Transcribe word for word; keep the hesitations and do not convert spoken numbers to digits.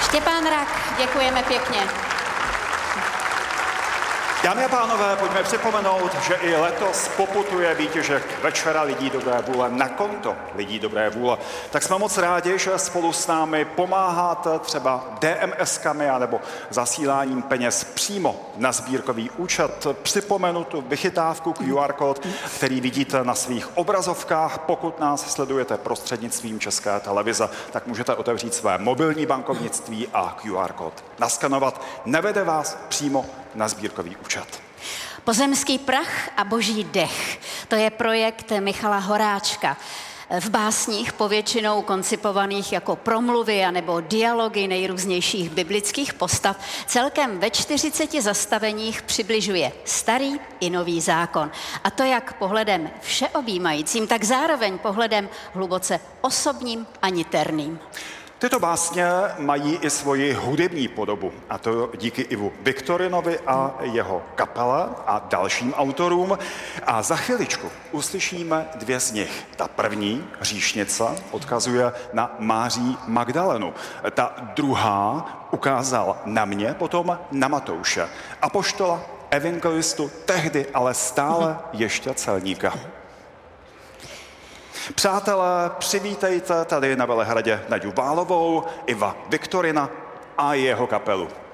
Štěpán Rak, děkujeme pěkně. Dámy a pánové, pojďme připomenout, že i letos poputuje výtěžek Večera lidí dobré vůle na konto lidí dobré vůle. Tak jsme moc rádi, že spolu s námi pomáháte třeba DMS-kami anebo zasíláním peněz přímo na sbírkový účet. Připomenu tu vychytávku Q R kód, který vidíte na svých obrazovkách. Pokud nás sledujete prostřednictvím České televize, tak můžete otevřít své mobilní bankovnictví a Q R kód naskanovat. Nevede vás přímo na sbírkový účet. Pozemský prach a boží dech. To je projekt Michala Horáčka. V básních povětšinou koncipovaných jako promluvy anebo dialogy nejrůznějších biblických postav celkem ve čtyřiceti zastaveních přibližuje starý i nový zákon. A to jak pohledem všeobjímajícím, tak zároveň pohledem hluboce osobním a niterným. Tyto básně mají i svoji hudební podobu, a to díky Ivu Viktorinovi a jeho kapele a dalším autorům. A za chviličku uslyšíme dvě z nich. Ta první, Hříšnice, odkazuje na Máří Magdalenu. Ta druhá ukázal na mě, potom na Matouše, apoštola, evangelistu, tehdy ale stále ještě celníka. Přátelé, přivítejte tady na Velehradě Naďu Válovou, Iva Viktorina a jeho kapelu.